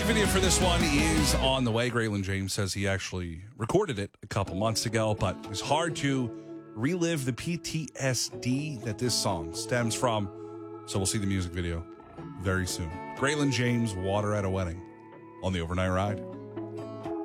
video for this one is on the way. Graylin James says he actually recorded it a couple months ago, but it was hard to relive the PTSD that this song stems from. So we'll see the music video very soon. Graylin James, Water at a Wedding on the Overnight Ride.